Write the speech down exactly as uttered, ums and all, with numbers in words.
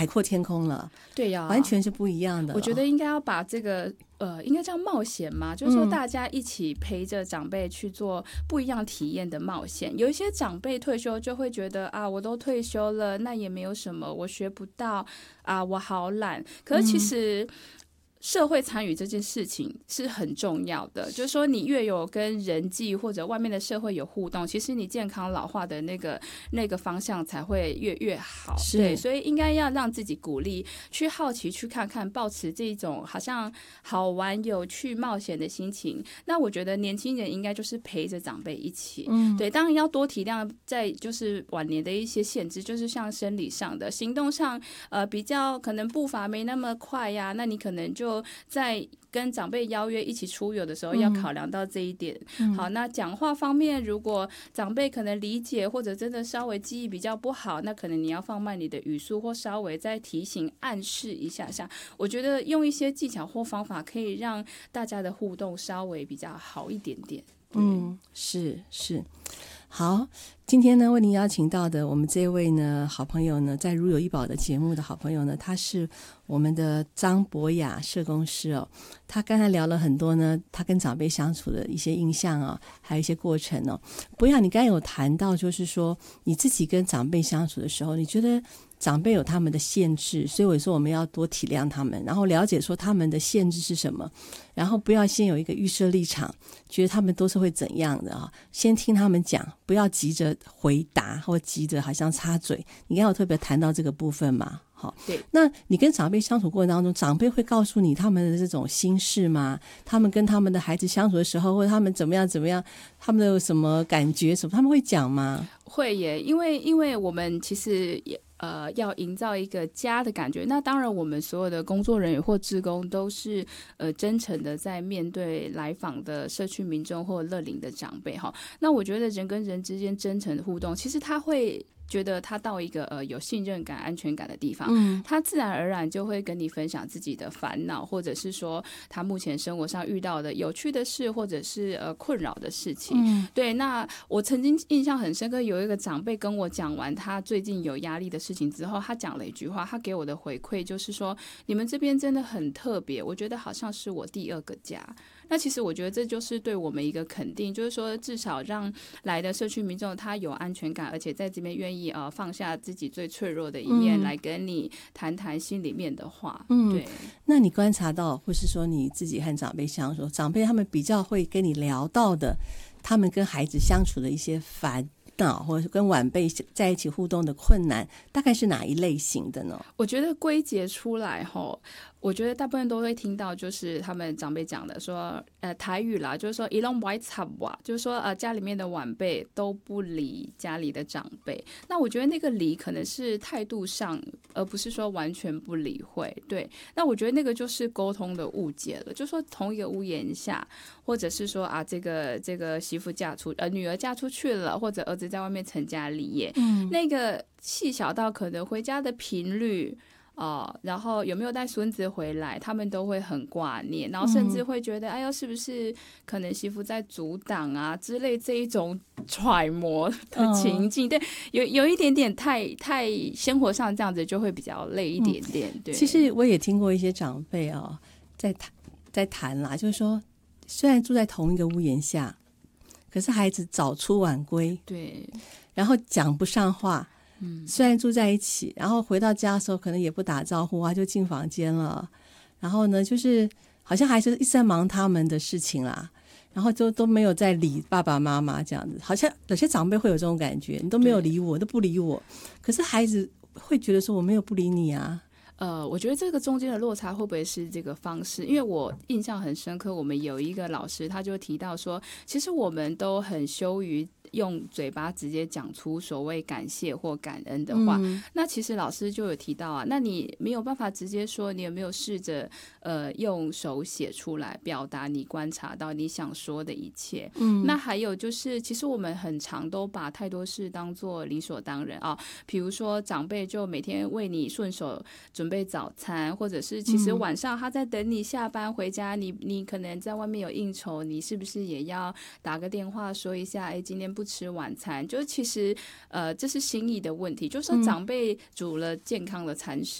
海阔天空了。 对呀、啊， 完全是不一样的。 我觉得应该要把这个呃，应该叫冒险嘛，就是说大家一起陪着长辈去做不一样体验的冒险。有一些长辈退休就会觉得啊，我都退休了，那也没有什么，我学不到啊，我好懒。可是其实。嗯社会参与这件事情是很重要的，就是说你越有跟人际或者外面的社会有互动，其实你健康老化的那个那个方向才会越越好。对，所以应该要让自己鼓励去好奇去看看，抱持这种好像好玩有趣冒险的心情。那我觉得年轻人应该就是陪着长辈一起，嗯，对，当然要多体谅在就是晚年的一些限制，就是像生理上的行动上呃比较可能步伐没那么快呀，那你可能就在跟长辈邀约一起出游的时候要考量到这一点、嗯、好，那讲话方面如果长辈可能理解或者真的稍微记忆比较不好，那可能你要放慢你的语速或稍微再提醒暗示一下下，我觉得用一些技巧或方法可以让大家的互动稍微比较好一点点。 嗯，是是。好，今天呢为您邀请到的我们这位呢好朋友呢，在如有医保的节目的好朋友呢，他是我们的张博雅社工师哦。他刚才聊了很多呢，他跟长辈相处的一些印象啊、哦，还有一些过程哦。博雅，你刚才有谈到，就是说你自己跟长辈相处的时候，你觉得长辈有他们的限制，所以我说我们要多体谅他们，然后了解说他们的限制是什么，然后不要先有一个预设立场，觉得他们都是会怎样的啊，先听他们讲，不要急着回答或急着好像插嘴。你刚刚有特别谈到这个部分嘛？好， 对。 那你跟长辈相处过程当中，长辈会告诉你他们的这种心事吗？他们跟他们的孩子相处的时候，或者他们怎么样怎么样，他们的有什么感觉什么，他们会讲吗？ 会耶，因为因为我们其实也呃要营造一个家的感觉，那当然我们所有的工作人员或志工都是呃真诚的在面对来访的社区民众或乐龄的长辈哈。那我觉得人跟人之间真诚的互动，其实他会觉得他到一个呃有信任感、安全感的地方，嗯，他自然而然就会跟你分享自己的烦恼，或者是说他目前生活上遇到的有趣的事，或者是呃困扰的事情。嗯，对。那我曾经印象很深刻，有一个长辈跟我讲完他最近有压力的事情之后，他讲了一句话，他给我的回馈就是说：“你们这边真的很特别，我觉得好像是我第二个家。”那其实我觉得这就是对我们一个肯定，就是说至少让来的社区民众他有安全感，而且在这边愿意呃放下自己最脆弱的一面、嗯、来跟你谈谈心里面的话。嗯，对。 那你观察到，或是说你自己和长辈相处，长辈他们比较会跟你聊到的，他们跟孩子相处的一些烦恼，或者跟晚辈在一起互动的困难，大概是哪一类型的呢？ 我觉得归结出来吼，我觉得大部分都会听到，就是他们长辈讲的说，呃，台语啦，就是说一拢不爱插话，就是说呃家里面的晚辈都不理家里的长辈。那我觉得那个理可能是态度上，而不是说完全不理会。对，那我觉得那个就是沟通的误解了，就是说同一个屋檐下，或者是说啊，这个这个媳妇嫁出呃女儿嫁出去了，或者儿子在外面成家立业，嗯，那个细小到可能回家的频率。哦，然后有没有带孙子回来，他们都会很挂念，然后甚至会觉得，嗯、哎呦，是不是可能媳妇在阻挡啊之类这一种揣摩的情境，嗯、对，有有一点点太太生活上这样子就会比较累一点点。嗯、对， 其实我也听过一些长辈哦，在谈在谈啦，就是说，虽然住在同一个屋檐下，可是孩子早出晚归， 对， 然后讲不上话。嗯，虽然住在一起，然后回到家的时候可能也不打招呼啊，就进房间了。然后呢，就是好像还是一直在忙他们的事情啦，然后就都没有在理爸爸妈妈这样子。好像有些长辈会有这种感觉，你都没有理我，都不理我。可是孩子会觉得说我没有不理你啊。 呃，我觉得这个中间的落差会不会是这个方式？因为我印象很深刻，我们有一个老师他就提到说，其实我们都很羞于用嘴巴直接讲出所谓感谢或感恩的话。嗯、那其实老师就有提到啊，那你没有办法直接说，你有没有试着呃用手写出来表达你观察到你想说的一切？嗯，那还有就是，其实我们很常都把太多事当作理所当然啊，比如说长辈就每天为你顺手准备早餐，或者是其实晚上他在等你下班回家，你你可能在外面有应酬，你是不是也要打个电话说一下，哎，今天不吃晚餐？就其实呃这是心意的问题，就是说长辈煮了健康的餐食，